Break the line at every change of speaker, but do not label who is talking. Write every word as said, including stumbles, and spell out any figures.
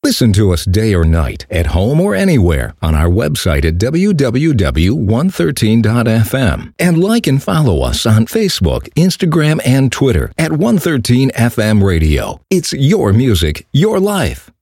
Listen to us day or night, at home or anywhere, on our website at w w w dot one thirteen dot f m. And like and follow us on Facebook, Instagram, and Twitter at one thirteen F M Radio. It's your music, your life.